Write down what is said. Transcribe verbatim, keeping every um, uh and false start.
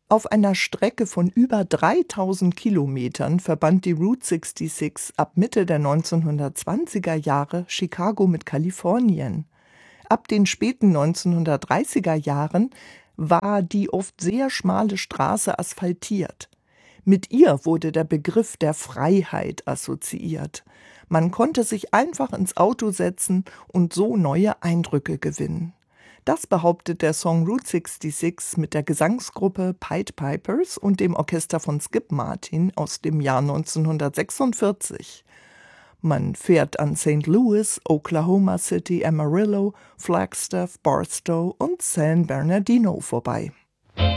Auf einer Strecke von über dreitausend Kilometern verband die Route sechsundsechzig ab Mitte der neunzehnhundertzwanziger Jahre Chicago mit Kalifornien. Ab den späten neunzehnhundertdreißiger Jahren war die oft sehr schmale Straße asphaltiert. Mit ihr wurde der Begriff der Freiheit assoziiert. Man konnte sich einfach ins Auto setzen und so neue Eindrücke gewinnen. Das behauptet der Song Route sechsundsechzig mit der Gesangsgruppe Pied Pipers und dem Orchester von Skip Martin aus dem Jahr neunzehnhundertsechsundvierzig. Man fährt an Saint Louis, Oklahoma City, Amarillo, Flagstaff, Barstow und San Bernardino vorbei.